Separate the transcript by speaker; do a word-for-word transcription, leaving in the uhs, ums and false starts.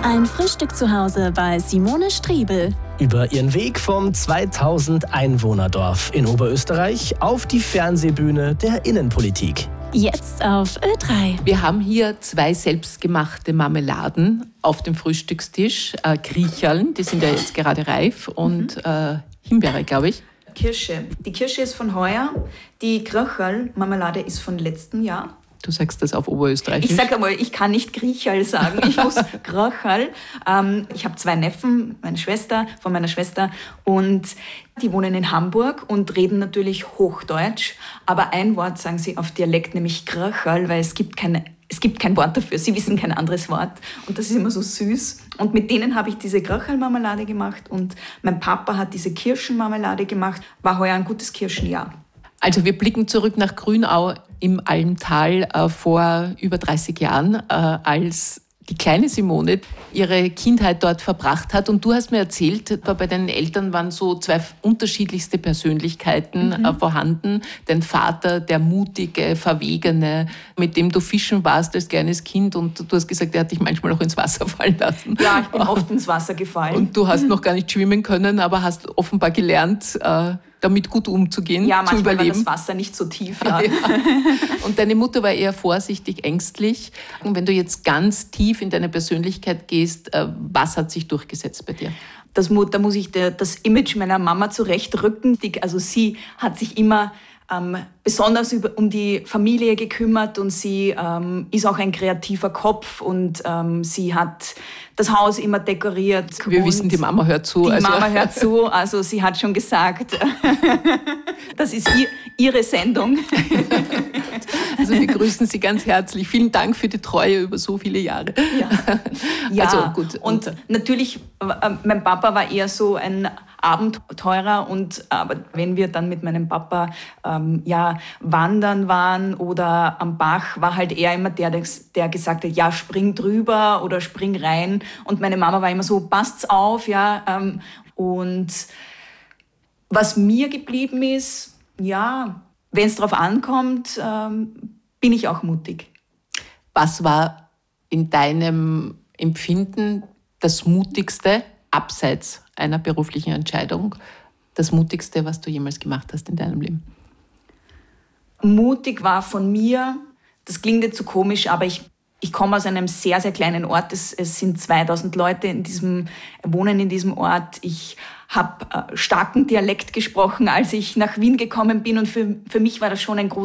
Speaker 1: Ein Frühstück zu Hause bei Simone Striebel.
Speaker 2: Über ihren Weg vom zweitausend Einwohnerdorf in Oberösterreich auf die Fernsehbühne der Innenpolitik.
Speaker 1: Jetzt auf Ö drei.
Speaker 3: Wir haben hier zwei selbstgemachte Marmeladen auf dem Frühstückstisch. Äh, Kriecherln, die sind ja jetzt gerade reif, und mhm. äh, Himbeere, glaube ich.
Speaker 4: Kirsche. Die Kirsche ist von heuer. Die Kröcherl-Marmelade ist von letztem Jahr.
Speaker 3: Du sagst das auf Oberösterreichisch.
Speaker 4: Ich sage einmal, ich kann nicht Griecherl sagen, ich muss Kröcherl. Ähm, ich habe zwei Neffen, meine Schwester, von meiner Schwester, und die wohnen in Hamburg und reden natürlich Hochdeutsch. Aber ein Wort sagen sie auf Dialekt, nämlich Kröcherl, weil es gibt keine Es gibt kein Wort dafür, sie wissen kein anderes Wort. Und das ist immer so süß. Und mit denen habe ich diese Kröcherl-Marmelade gemacht und mein Papa hat diese Kirschenmarmelade gemacht. War heuer ein gutes Kirschenjahr.
Speaker 3: Also wir blicken zurück nach Grünau im Almtal äh, vor über dreißig Jahren, äh, als die kleine Simone ihre Kindheit dort verbracht hat. Und du hast mir erzählt, bei deinen Eltern waren so zwei unterschiedlichste Persönlichkeiten mhm. äh, vorhanden. Dein Vater, der mutige, verwegene, mit dem du fischen warst als kleines Kind. Und du hast gesagt, er hat dich manchmal auch ins Wasser fallen lassen.
Speaker 4: Ja, ich bin oft ins Wasser gefallen.
Speaker 3: Und du hast mhm. noch gar nicht schwimmen können, aber hast offenbar gelernt, äh, damit gut umzugehen,
Speaker 4: ja,
Speaker 3: zu überleben.
Speaker 4: Ja, manchmal war das Wasser nicht so tief. Ja.
Speaker 3: Ja. Und deine Mutter war eher vorsichtig, ängstlich. Und wenn du jetzt ganz tief in deine Persönlichkeit gehst, was hat sich durchgesetzt bei dir?
Speaker 4: Das, da muss ich das Image meiner Mama zurechtrücken. Also sie hat sich immer ähm, besonders über, um die Familie gekümmert und sie ähm, ist auch ein kreativer Kopf und ähm, sie hat das Haus immer dekoriert.
Speaker 3: Wir und wissen, die Mama hört zu.
Speaker 4: Die
Speaker 3: also.
Speaker 4: Mama hört zu, also sie hat schon gesagt, das ist ihr, ihre Sendung.
Speaker 3: Also wir grüßen Sie ganz herzlich. Vielen Dank für die Treue über so viele Jahre.
Speaker 4: Ja, ja.
Speaker 3: Also, gut.
Speaker 4: Und natürlich, mein Papa war eher so ein Abenteurer, und aber wenn wir dann mit meinem Papa ähm, ja, wandern waren oder am Bach, war halt er immer der, der gesagt hat, ja, spring drüber oder spring rein. Und meine Mama war immer so, passt's auf, ja. Ähm, und was mir geblieben ist, ja, wenn es darauf ankommt, ähm, bin ich auch mutig.
Speaker 3: Was war in deinem Empfinden das Mutigste, abseits einer beruflichen Entscheidung, das Mutigste, was du jemals gemacht hast in deinem Leben?
Speaker 4: Mutig war von mir, das klingt jetzt so komisch, aber ich, ich komme aus einem sehr, sehr kleinen Ort. Es, es sind zweitausend Leute in diesem, wohnen in diesem Ort. Ich habe äh, starken Dialekt gesprochen, als ich nach Wien gekommen bin, und für, für mich war das schon ein großes